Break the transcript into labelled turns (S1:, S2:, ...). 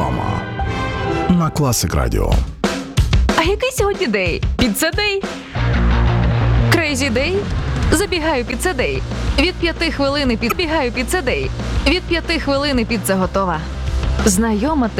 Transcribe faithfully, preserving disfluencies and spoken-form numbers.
S1: вдома на Classic Radio.
S2: А який сьогодні день? Піццедей? Крейзі дей? Забігаю піццедей. Від п'яти хвилини підбігаю піццедей. Від п'яти хвилини піца готова. Знайома